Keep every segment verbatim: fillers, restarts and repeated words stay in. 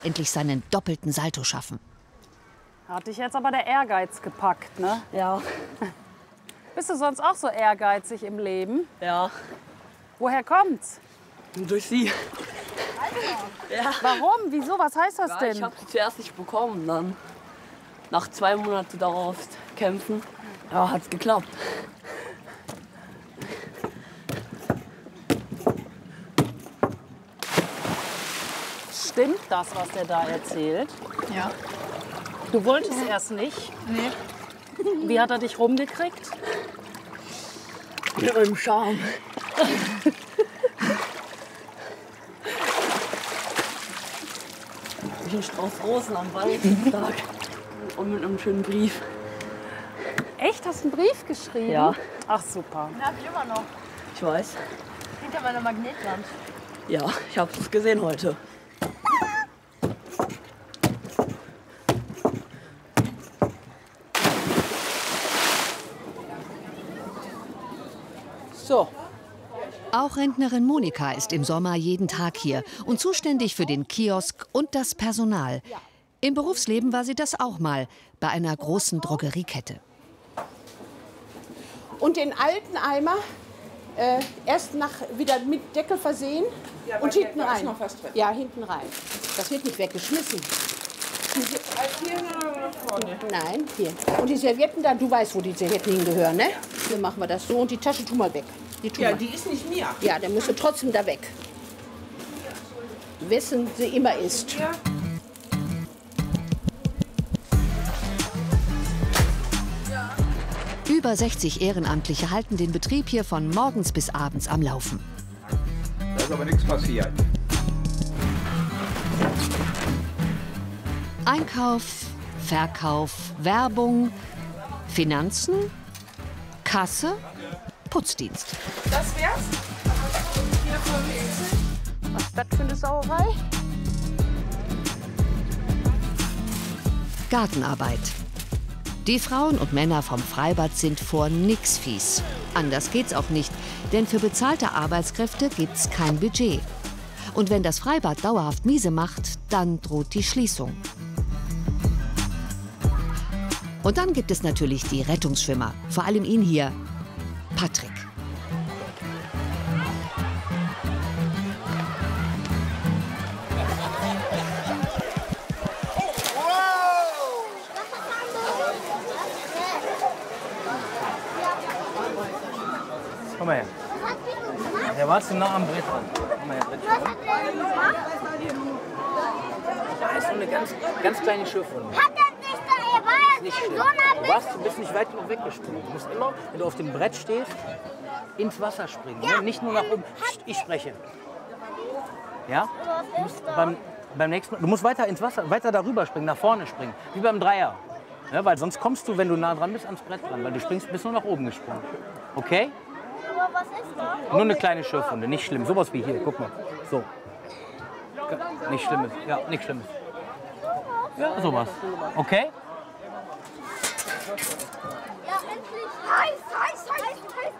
endlich seinen doppelten Salto schaffen. Hat dich jetzt aber der Ehrgeiz gepackt, ne? Ja. Bist du sonst auch so ehrgeizig im Leben? Ja. Woher kommt's? Durch sie. Ja. Warum? Wieso? Was heißt das Ja, denn? ich habe sie zuerst nicht bekommen. Dann nach zwei Monaten darauf kämpfen, ja, hat's geklappt. Stimmt das, was der da erzählt? Ja. Du wolltest erst nicht. Nee. Wie hat er dich rumgekriegt? Mit meinem Charme. Ich einen Strauß Rosen am Valentinstag und mit einem schönen Brief. Echt? Hast du einen Brief geschrieben? Ja. Ach, super. Den hab ich immer noch. Ich weiß. Hinter meiner Magnetwand. Ja, ich habe es gesehen heute. So. Auch Rentnerin Monika ist im Sommer jeden Tag hier und zuständig für den Kiosk und das Personal. Im Berufsleben war sie das auch mal, bei einer großen Drogeriekette. Und den alten Eimer äh, erst nach, wieder mit Deckel versehen ja, und hinten rein. Noch was drin. Ja, hinten rein. Das wird nicht weggeschmissen. Hier oder vorne? Nein, hier. Und die Servietten dann, du weißt, wo die Servietten hingehören, ne? Hier machen wir das so und die Tasche tu mal weg. Die tu Ja, mal. die ist nicht mir. Ja, der müsste trotzdem da weg. Wessen sie immer ist. Ja. Über sechzig Ehrenamtliche halten den Betrieb hier von morgens bis abends am Laufen. Da ist aber nichts passiert. Einkauf, Verkauf, Werbung, Finanzen, Kasse, Putzdienst. Das wär's. Was ist das für eine Sauerei? Gartenarbeit. Die Frauen und Männer vom Freibad sind vor nix fies. Anders geht's auch nicht, denn für bezahlte Arbeitskräfte gibt's kein Budget. Und wenn das Freibad dauerhaft miese macht, dann droht die Schließung. Und dann gibt es natürlich die Rettungsschwimmer, vor allem ihn hier, Patrick. Komm mal her. Ja, warst du nah am Brett dran. Komm mal her, Brett. Da ist so eine ganz, ganz kleine Schürfwunde. Hat er nicht da, er war ja Nicht in schlimm. so einer Du, warst, du bist nicht weit genug weggesprungen. Du musst immer, wenn du auf dem Brett stehst, ins Wasser springen. Ne? Nicht nur nach oben. Psst, ich spreche. Ja? Du musst beim, beim nächsten Mal, du musst weiter ins Wasser, weiter darüber springen, nach vorne springen. Wie beim Dreier. Ja, weil sonst kommst du, wenn du nah dran bist, ans Brett dran. Weil du springst, bist nur nach oben gesprungen. Okay? Aber was ist da? Nur eine kleine Schürfwunde, nicht schlimm. Sowas wie hier, guck mal. So. Nicht Schlimmes. Ja, nicht Schlimmes. Ja, sowas. Okay? Ja, endlich. Heiß, heiß, heiß, heiß,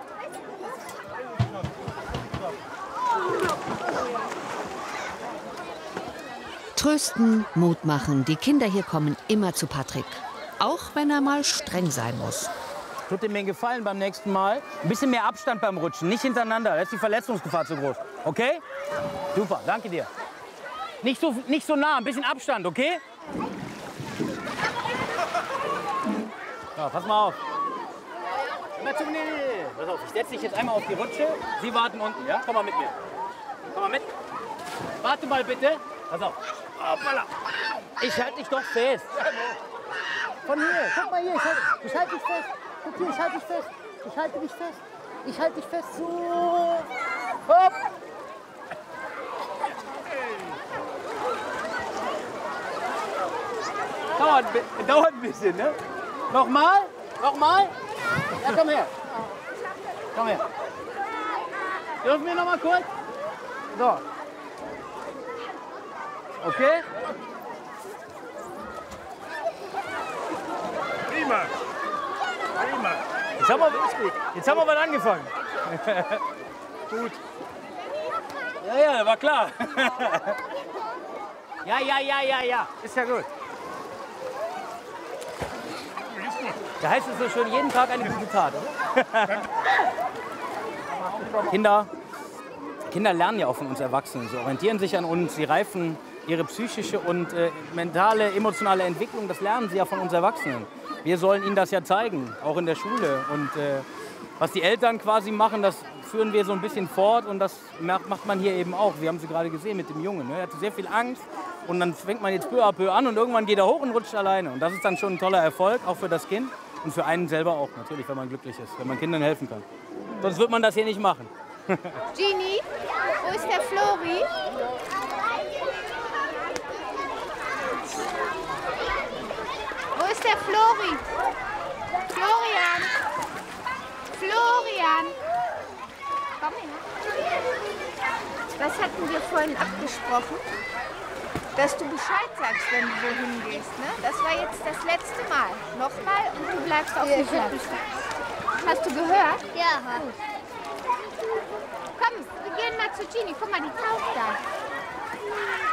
heiß. Trösten, Mut machen, die Kinder hier kommen immer zu Patrick. Auch wenn er mal streng sein muss. Tut mir einen Gefallen beim nächsten Mal. Ein bisschen mehr Abstand beim Rutschen, nicht hintereinander. Da ist die Verletzungsgefahr zu groß. Okay? Super, danke dir. Nicht so, nicht so nah, ein bisschen Abstand, okay? Ja, pass mal auf. Nee, nee, nee. Pass auf, ich setze dich jetzt einmal auf die Rutsche. Sie warten unten, ja? Komm mal mit mir. Komm mal mit. Warte mal bitte. Pass auf. Hoppala. Ich halte dich doch fest. Von hier, guck mal hier. Ich halte ich halt dich fest. Guck hier, ich halte dich fest. Ich halte dich fest. Ich halte dich fest. So. Hopp. Dauert, dauert ein bisschen, ne? Nochmal? Nochmal? Ja, komm her. Komm her. Dürfen wir noch mal kurz? So. Okay? Prima. Prima. Jetzt haben wir, jetzt haben wir mal angefangen. Gut. Ja, ja, war klar. Ja, ja, ja, ja, ja. Ist ja gut. Da heißt es so schön, jeden Tag eine gute Tat, oder? Kinder, Kinder lernen ja auch von uns Erwachsenen. Sie orientieren sich an uns, sie reifen ihre psychische und äh, mentale, emotionale Entwicklung. Das lernen sie ja von uns Erwachsenen. Wir sollen ihnen das ja zeigen, auch in der Schule. Und äh, was die Eltern quasi machen, das führen wir so ein bisschen fort. Und das macht man hier eben auch. Wir haben sie gerade gesehen mit dem Jungen. Ne? Er hatte sehr viel Angst. Und dann fängt man jetzt peu à peu an und irgendwann geht er hoch und rutscht alleine. Und das ist dann schon ein toller Erfolg, auch für das Kind. Und für einen selber auch, natürlich, wenn man glücklich ist, wenn man Kindern helfen kann. Sonst wird man das hier nicht machen. Gini, wo ist der Flori? Wo ist der Flori? Florian! Florian! Komm her. Was hatten wir vorhin abgesprochen? Dass du Bescheid sagst, wenn du wohin gehst, ne? Das war jetzt das letzte Mal. Nochmal und du bleibst auf dem Platz. Hast du gehört? Ja. Gut. Komm, wir gehen mal zu Gini. Guck mal, die taucht da.